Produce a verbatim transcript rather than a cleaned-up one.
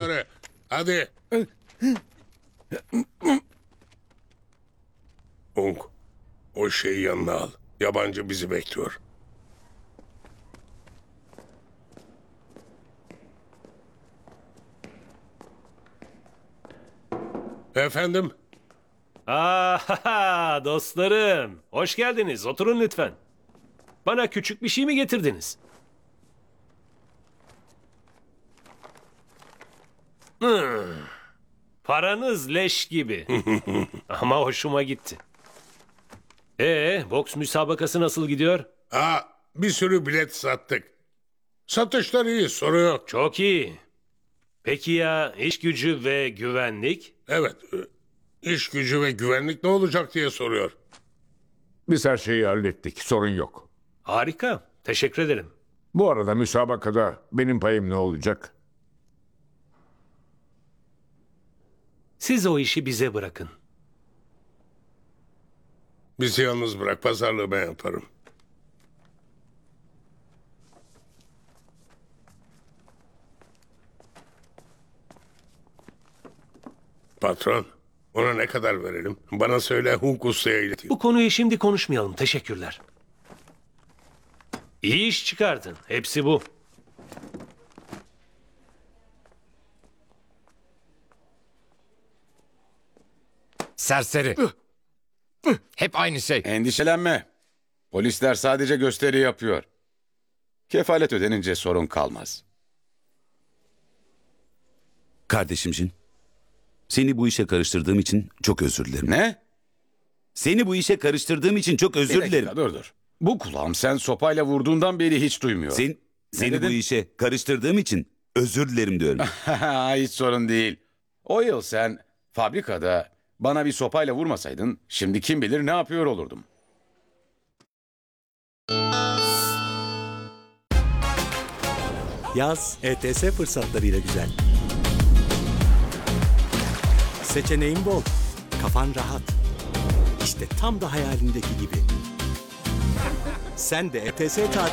üzere. Hadi. Unk, o şeyi yanına al. Yabancı bizi bekliyor. Efendim? Aa, dostlarım. Hoş geldiniz. Oturun lütfen. Bana küçük bir şey mi getirdiniz? Hmm. Paranız leş gibi. Ama hoşuma gitti. Ee, boks müsabakası nasıl gidiyor? Aa, bir sürü bilet sattık. Satışlar iyi, sorun yok. Çok iyi. Peki ya iş gücü ve güvenlik? Evet, e, iş gücü ve güvenlik ne olacak diye soruyor. Biz her şeyi hallettik. Sorun yok. Harika. Teşekkür ederim. Bu arada müsabakada benim payım ne olacak? Siz o işi bize bırakın. Bizi yalnız bırak, pazarlığı ben yaparım. Patron, ona ne kadar verelim? Bana söyle, Hunk Usta'ya ileteyim. Bu konuyu şimdi konuşmayalım. Teşekkürler. İyi iş çıkardın. Hepsi bu. Serseri. Hep aynı şey. Endişelenme. Polisler sadece gösteri yapıyor. Kefalet ödenince sorun kalmaz. Kardeşim Jin, seni bu işe karıştırdığım için çok özür dilerim. Ne? Seni bu işe karıştırdığım için çok Bir özür dakika, dilerim. dur dur. Bu kulağım sen sopayla vurduğundan beri hiç duymuyor. Sen, seni dedin? bu işe karıştırdığım için özür dilerim diyorum. Hiç sorun değil. O yıl sen fabrikada bana bir sopayla vurmasaydın şimdi kim bilir ne yapıyor olurdum. Yaz E T S fırsatlarıyla güzel. Seçeneğin bol, kafan rahat. İşte tam da hayalindeki gibi. Sen de E T S tatil